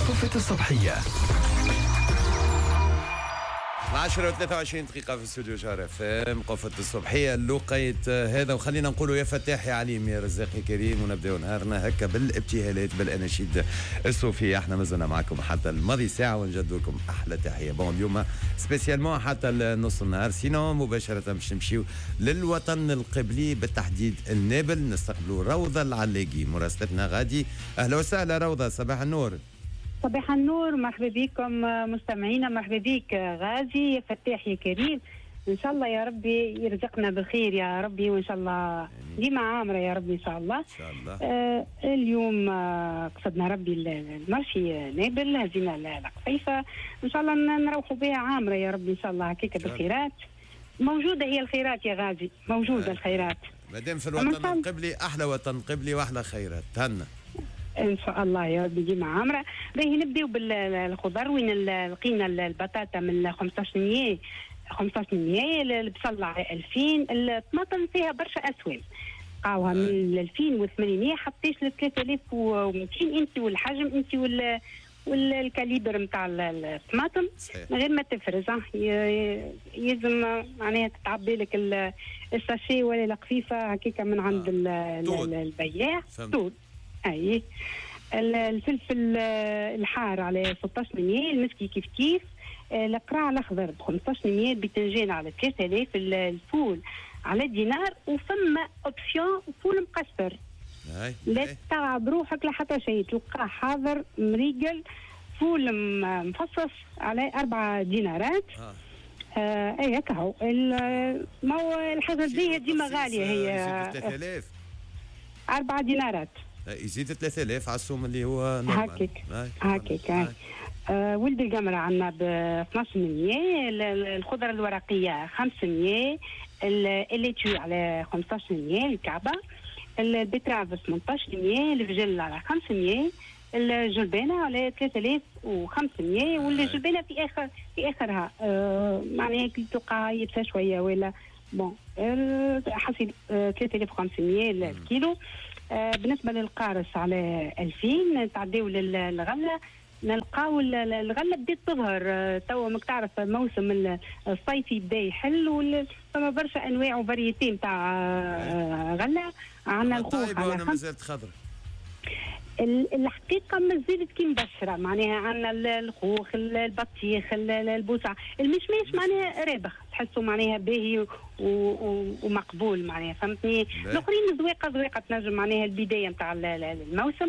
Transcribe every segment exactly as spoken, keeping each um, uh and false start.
قفة الصبحية. عشرة وثلاثة وعشرين دقيقة في استوديو جار اف ام، قفة الصبحية اللقيت هذا، وخلينا نقولوا يا فتاح يا عليم يا رزاق يا كريم، ونبداو نهارنا هكا بالابتهالات بالاناشيد الصوفية. احنا مازلنا معكم حتى الماضي ساعة ونجدوا لكم احلى تحية. بون اليوم سبيسيالمون حتى نص النهار، سينو مباشرة باش نمشيو للوطن القبلي، بالتحديد النابل، نستقبلوا روضة العلاقي مراسلتنا غادي. اهلا وسهلا روضة، صباح النور. صباح النور، مرحبا بكم مستمعينا، مرحبا بك غازي يا فتاح يا كريم. ان شاء الله يا ربي يرزقنا بالخير يا ربي، وان شاء الله ديما عامره يا ربي ان شاء الله. ان شاء الله. آه اليوم آه قصدنا ربي المرشي نابل، هزينا القفيفه ان شاء الله نروحوا بها عامره يا ربي ان شاء الله، هكاك بالخيرات موجوده. هي الخيرات يا غازي موجوده. آه. الخيرات مادام في الوطن القبلي، احلى وطن قبلي واحلى خيرات. تهنى ان شاء الله يا ربي ديما عامره. باهي نبداو بالخضر. وين لقينا البطاطا من خمسطاش مية خمسطاش مية، البصل على ألفين، الطماطم فيها برشا اسوام لقاوها من ألفين وثمانمية حطيش ل ثلاثة آلاف ومئتين. انت والحجم انت وال والكاليبر نتاع الطماطم من غير ما تفرز. يلزم معناها تتعبي لك الساشي ولا القفيفه هكاك من عند البياع. طول اي الفلفل الحار على ستطاش مية، المسكي كيف كيف، القراع الاخضر ب خمسطاش مية، الباذنجان على ثلاثة آلاف، الفول على دينار، وفما اوبسيون فول مقصر. لا تتعب روحك لحتى شيء، تلقاه حاضر مريقل. فول مفصص على أربعة دينارات. آه. آه اي هكا هو. ما هو الحاجه الزاهيه ديما غاليه. هي ثلاثة آلاف أربعة دينارات، يزيد ثلاثة آلاف على السوم اللي هو هكاك هكاك. آه ولد القمرة عندنا ب اثناش مية، الخضرة الورقية خمسمية، الليتشو على خمسطاش مية، الكعبة، البتراف ثمنطاش مية، الفجل على خمسمية، الجلبانة على ثلاثة آلاف وخمسمية، والجلبانة في آخر في آخرها آه معناها تلقى يبسا شوية ولا بون آه حسب آه ثلاثة آلاف وخمسمية الكيلو. آه بالنسبة للقارص على ألفين. تعديو للغلة، نلقاو الغلة بدات تظهر. آه توا ماك تعرف موسم الصيفي بدا يحل، فما برشا انواع وفاريتي نتاع آه غلة. عندنا الخوخ على مازالت خضر. الحقيقة مازالت كي مبشرة، معناها عندنا الخوخ، البطيخ، البوسع، المشماش معناها رابخ، تحسوا معناها باهي ومقبول معناها، فهمتني. الاخرين زويقة زويقة تنجم معناها البداية نتاع الموسم.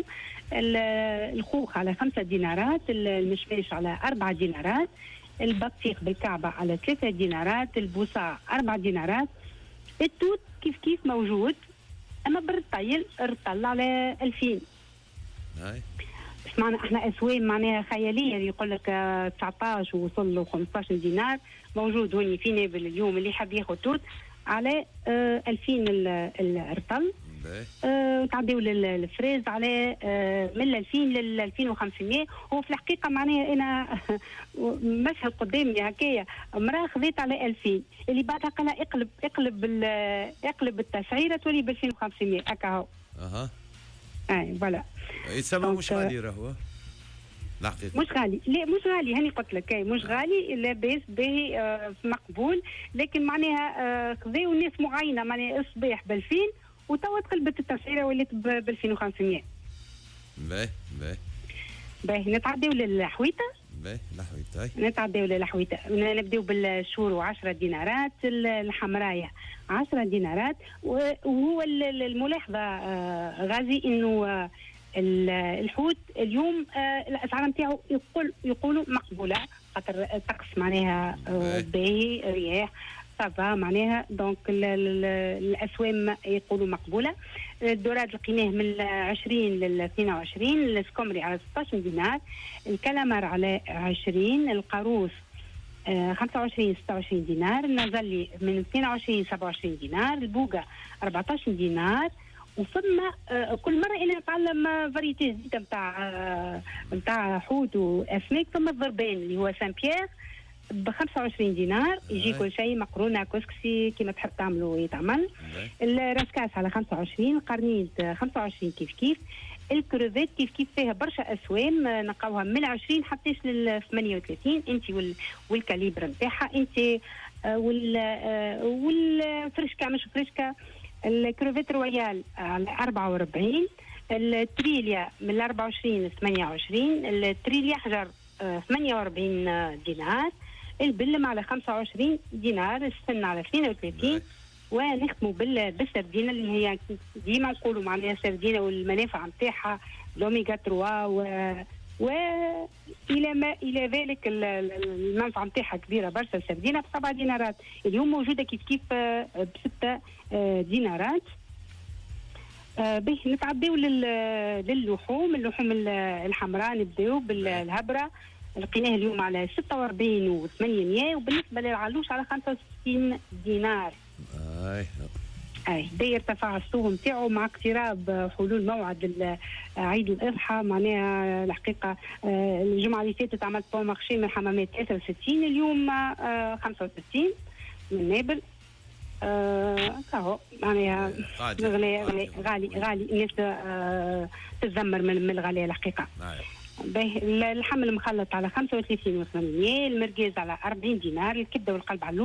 الخوخ على خمسة دينارات، المشماش على أربعة دينارات، البطيخ بالكعبة على ثلاثة دينارات، البوسع أربعة دينارات، التوت كيف كيف موجود. أما بالرطيل الرطل على ألفين. هاي سمعنا احنا اسوام معناها خياليه، اللي يقول لك تسعطاش ووصل له خمسطاش دينار موجود هوني في نابل اليوم. اللي حاب ياخذ توت على اه ألفين الرطل. اه تعديو للفريز على اه من ألفين ل ألفين وخمسمية. هو في الحقيقه معناها انا مشهد قدامي هكايا امراه خذيت على ألفين، اللي بعدها قال اقلب اقلب اقلب التسعيره تولي ب ألفين وخمسمية هكا هو. اها اي فوالا. يتسمى مش غالي راهو الحقيقة. مش غالي، لا مش غالي، هاني قلت لك اي مش غالي، لاباس باهي آه مقبول. لكن معناها آه خذاو ناس معينه معناها الصباح ب ألفين وتوا تقلبت التسعيره ولات ب ألفين وخمسمية. باهي باهي باهي نتعداو للحويته. باهي الحويته نتعداو للحويته. نبداو بالشورو عشرة دينارات، الحمرايه عشرة دينارات. وهو الملاحظه آه غازي انه آه الحوت اليوم آه الاسعار نتاعو يقول يقولوا مقبوله، خاطر الطقس معناها آه باهي، رياح صافا معناها. دونك الاسوام يقولوا مقبوله. الدورات لقيناه من عشرين ل اثنين وعشرين، السكومري على ستطاش دينار، الكلامر على عشرين، القاروص آه خمسة وعشرين ستة وعشرين دينار، النازلي من اثنين وعشرين سبعة وعشرين دينار، البوقه أربعطاش دينار. وفما آه كل مره انا نتعلم فاريتي جديده نتاع آه نتاع حوت واسماك. ثم الضربان اللي هو سان بيير ب خمسة وعشرين دينار، يجي كل شيء مقرونه كسكسي كيما تحب تعملوا يتعمل. الراسكاس على خمسة وعشرين، قرنيد خمسة وعشرين كيف كيف، الكروفيت كيف كيف فيها برشا اسوام، نلقاوها من عشرين حتى ل ثمانية وثلاثين انت والكاليبر نتاعها انت، وال والفرشكه مش فرشكه. الكروفيت رويال على أربعة وأربعين، التريليا من أربعة وعشرين ل ثمانية وعشرين، التريليا حجر ثمانية وأربعين دينار، البلم على خمسة وعشرين دينار، السن على اثنين وثلاثين. ونختموا بالسردينه اللي هي ديما نقولوا معناها السردينه والمنافع نتاعها الاوميغا ثلاثة و والى ما الى ذلك المنفعه نتاعها كبيره برشا. السردينه بسبعة دينارات اليوم موجوده كيف كيف بستة دينارات. به نتعداو للحوم، اللحوم الحمراء نبداو بالهبره لقيناه اليوم على ستة وأربعين وثمانمائة، وبالنسبه للعلوش على خمسة وستين دينار. اي اي دا يرتفع السوق نتاعو مع اقتراب حلول موعد عيد الاضحى. معناها الحقيقه الجمعه اللي فاتت عملت بون مارشي من الحمامات ثلاثة وستين، اليوم خمسة وستين من نابل. كاهو معناها غالي غالي غالي غالي الناس تتذمر من الغاليه الحقيقه. باهي اللحم المخلط على خمسة وثلاثين وثمانمائة، المرقاز على أربعين دينار، الكبده والقلب على